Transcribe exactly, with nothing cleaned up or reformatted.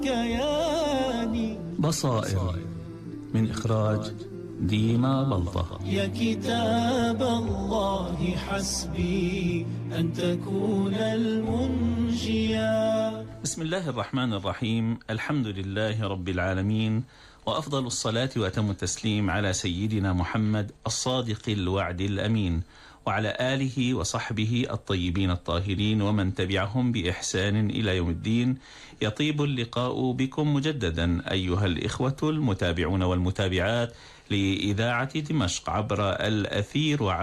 كياني. بصائر من إخراج ديما بلطة. يا كتاب الله حسبي أن تكون المنجيا. بسم الله الرحمن الرحيم. الحمد لله رب العالمين، وأفضل الصلاة وأتم التسليم على سيدنا محمد الصادق الوعد الأمين، وعلى آله وصحبه الطيبين الطاهرين ومن تبعهم بإحسان إلى يوم الدين. يطيب اللقاء بكم مجددا أيها الإخوة المتابعون والمتابعات لإذاعة دمشق عبر الأثير وعبر